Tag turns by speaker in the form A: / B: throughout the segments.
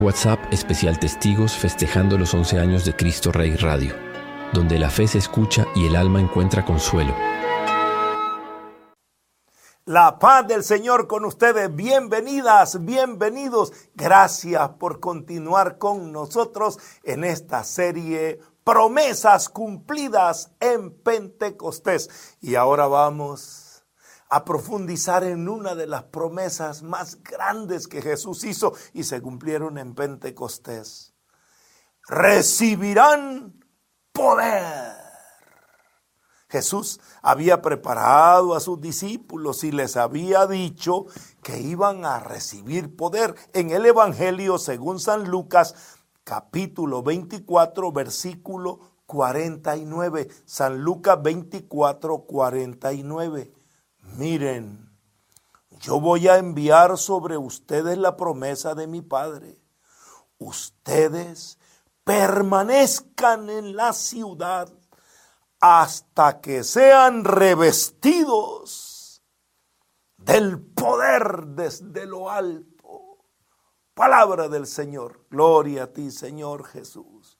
A: WhatsApp especial Testigos festejando los 11 años de Cristo Rey Radio, donde la fe se escucha y el alma encuentra consuelo.
B: La paz del Señor con ustedes, bienvenidas, bienvenidos. Gracias por continuar con nosotros en esta serie Promesas Cumplidas en Pentecostés. Y ahora vamos a profundizar en una de las promesas más grandes que Jesús hizo y se cumplieron en Pentecostés. Recibirán poder. Jesús había preparado a sus discípulos y les había dicho que iban a recibir poder. En el Evangelio según San Lucas, capítulo 24, versículo 49. San Lucas 24, 49. Miren, yo voy a enviar sobre ustedes la promesa de mi Padre. Ustedes permanezcan en la ciudad hasta que sean revestidos del poder desde lo alto. Palabra del Señor. Gloria a ti, Señor Jesús.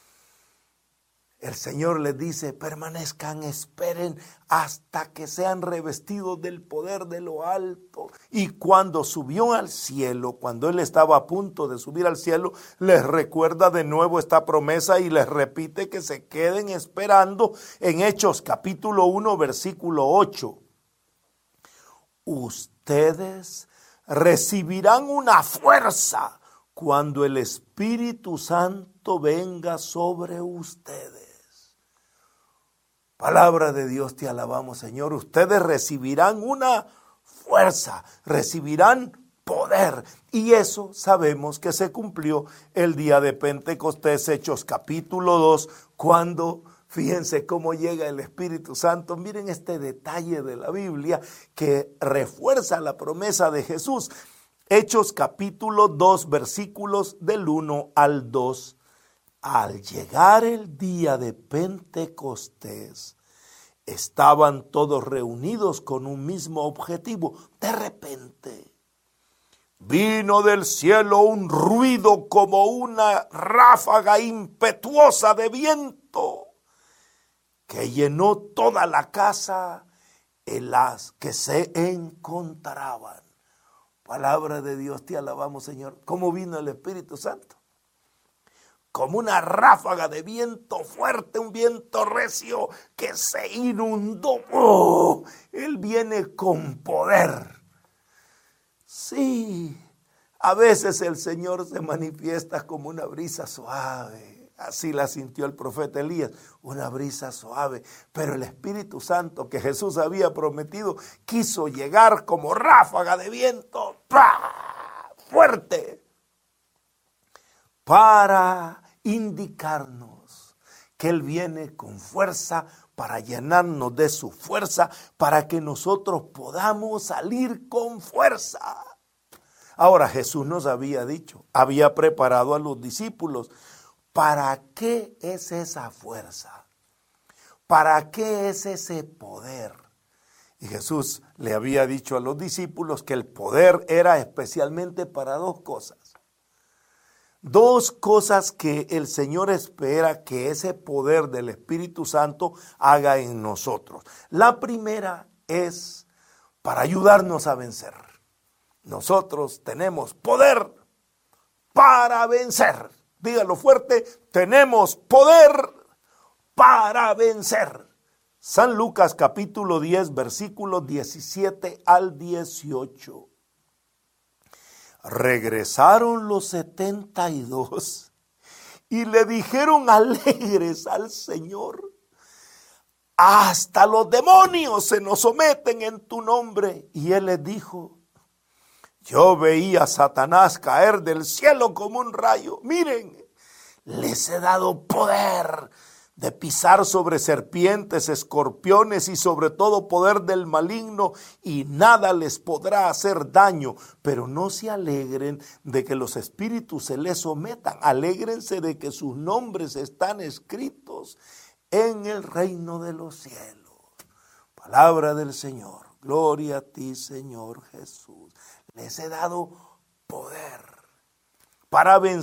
B: El Señor les dice, permanezcan, esperen hasta que sean revestidos del poder de lo alto. Y cuando subió al cielo, cuando Él estaba a punto de subir al cielo, les recuerda de nuevo esta promesa y les repite que se queden esperando en Hechos capítulo 1, versículo 8. Ustedes recibirán una fuerza cuando el Espíritu Santo venga sobre ustedes. Palabra de Dios, te alabamos, Señor. Ustedes recibirán una fuerza, recibirán poder. Y eso sabemos que se cumplió el día de Pentecostés, Hechos capítulo 2, cuando, fíjense cómo llega el Espíritu Santo. Miren este detalle de la Biblia que refuerza la promesa de Jesús. Hechos capítulo 2, versículos del 1 al 2. Al llegar el día de Pentecostés, estaban todos reunidos con un mismo objetivo. De repente, vino del cielo un ruido como una ráfaga impetuosa de viento que llenó toda la casa en las que se encontraban. Palabra de Dios, te alabamos, Señor. ¿Cómo vino el Espíritu Santo? Como una ráfaga de viento fuerte, un viento recio que se inundó. ¡Oh! Él viene con poder. Sí, a veces el Señor se manifiesta como una brisa suave. Así la sintió el profeta Elías, una brisa suave. Pero el Espíritu Santo que Jesús había prometido quiso llegar como ráfaga de viento. ¡Pah! Fuerte. Para indicarnos que Él viene con fuerza, para llenarnos de su fuerza, para que nosotros podamos salir con fuerza. Ahora Jesús nos había dicho, había preparado a los discípulos. ¿Para qué es esa fuerza? ¿Para qué es ese poder? Y Jesús le había dicho a los discípulos que el poder era especialmente para dos cosas. Dos cosas que el Señor espera que ese poder del Espíritu Santo haga en nosotros. La primera es para ayudarnos a vencer. Nosotros tenemos poder para vencer. Dígalo fuerte, tenemos poder para vencer. San Lucas capítulo 10, versículos 17 al 18. Regresaron los 72 y le dijeron alegres al Señor: hasta los demonios se nos someten en tu nombre. Y Él les dijo: yo veía a Satanás caer del cielo como un rayo. Miren, les he dado poder de pisar sobre serpientes, escorpiones y sobre todo poder del maligno, y nada les podrá hacer daño. Pero no se alegren de que los espíritus se les sometan, alégrense de que sus nombres están escritos en el reino de los cielos. Palabra del Señor. Gloria a ti, Señor Jesús. Les he dado poder para vencer